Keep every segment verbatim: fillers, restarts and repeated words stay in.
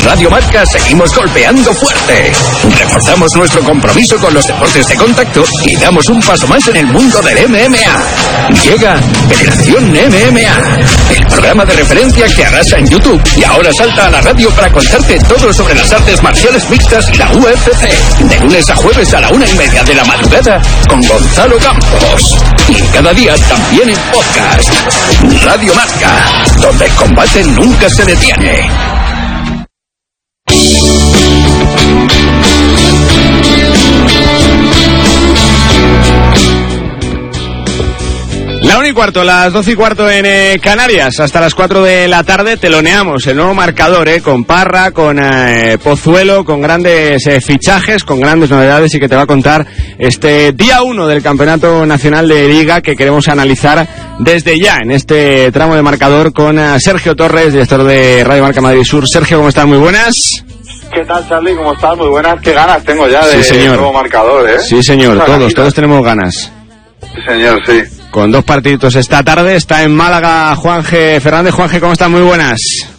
Radio Marca seguimos golpeando fuerte. Reforzamos nuestro compromiso con los deportes de contacto y damos un paso más en el mundo del M M A. Llega Federación M M A, el programa de referencia que arrasa en YouTube y ahora salta a la radio para contarte todo sobre las artes marciales mixtas y la U F C. De lunes a jueves a la una y media de la madrugada con Gonzalo Campos. Y cada día también en podcast. Radio Marca, donde el combate nunca se detiene. La una y cuarto, las doce y cuarto en eh, Canarias, hasta las cuatro de la tarde teloneamos el nuevo marcador, eh, con Parra, con eh, Pozuelo, con grandes eh, fichajes, con grandes novedades y que te va a contar este día uno del Campeonato Nacional de Liga que queremos analizar desde ya en este tramo de marcador con eh, Sergio Torres, director de Radio Marca Madrid Sur. Sergio, ¿cómo estás? Muy buenas. ¿Qué tal, Charlie? ¿Cómo estás? Muy buenas. Qué ganas tengo ya de sí, nuevo marcador, ¿eh? Sí, señor, todos, ganita. todos tenemos ganas. Sí, señor, sí. Con dos partiditos esta tarde, está en Málaga Juanje Fernández. Juanje, ¿cómo estás? Muy buenas.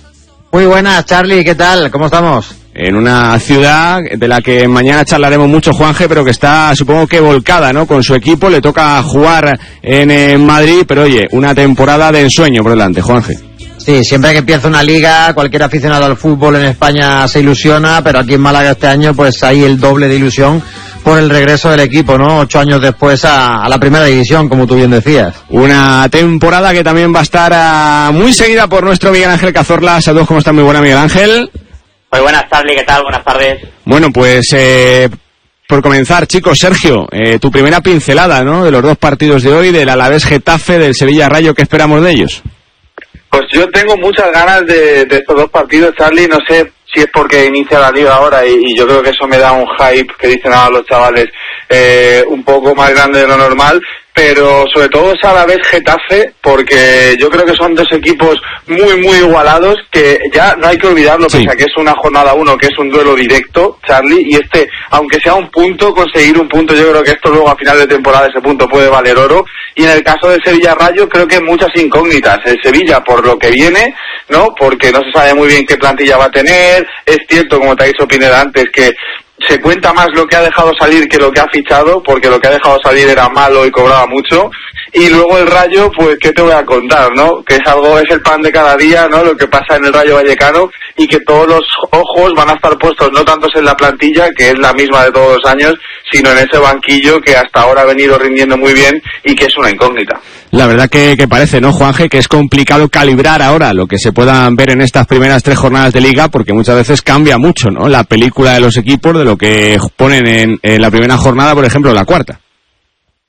Muy buenas, Charlie, ¿qué tal? ¿Cómo estamos? En una ciudad de la que mañana charlaremos mucho, Juanje, pero que está, supongo que volcada, ¿no? Con su equipo, le toca jugar en, en Madrid, pero oye, una temporada de ensueño por delante, Juanje. Sí, siempre que empieza una liga, cualquier aficionado al fútbol en España se ilusiona, pero aquí en Málaga este año, pues hay el doble de ilusión por el regreso del equipo, ¿no? Ocho años después a, a la primera división, como tú bien decías. Una temporada que también va a estar uh, muy seguida por nuestro Miguel Ángel Cazorla. Saludos, ¿cómo está? Muy buena, Miguel Ángel. Muy buenas, Charlie, ¿qué tal? Buenas tardes. Bueno, pues eh, por comenzar, chicos, Sergio, eh, tu primera pincelada, ¿no? De los dos partidos de hoy, del Alavés Getafe, del Sevilla Rayo, ¿qué esperamos de ellos? Pues yo tengo muchas ganas de, de estos dos partidos, Charlie. No sé si es porque inicia la liga ahora y, y yo creo que eso me da un hype, que dicen ahora los chavales, eh, un poco más grande de lo normal, pero sobre todo es a la vez Getafe, porque yo creo que son dos equipos muy muy igualados, que ya no hay que olvidarlo, sí. Pese a que es una jornada uno, que es un duelo directo, Charlie, y este, aunque sea un punto, conseguir un punto, yo creo que esto luego a final de temporada ese punto puede valer oro. Y en el caso del Sevilla Rayo creo que hay muchas incógnitas. El Sevilla por lo que viene, ¿no? Porque no se sabe muy bien qué plantilla va a tener. Es cierto, como te ha dicho Pineda antes, que se cuenta más lo que ha dejado salir que lo que ha fichado, porque lo que ha dejado salir era malo y cobraba mucho. Y luego el Rayo, pues qué te voy a contar, ¿no? Que es algo, es el pan de cada día, ¿no? Lo que pasa en el Rayo Vallecano, y que todos los ojos van a estar puestos no tanto en la plantilla, que es la misma de todos los años, sino en ese banquillo que hasta ahora ha venido rindiendo muy bien y que es una incógnita. La verdad que, que parece, ¿no, Juanje? Que es complicado calibrar ahora lo que se puedan ver en estas primeras tres jornadas de Liga, porque muchas veces cambia mucho, ¿no? La película de los equipos de lo que ponen en, en la primera jornada, por ejemplo, la cuarta.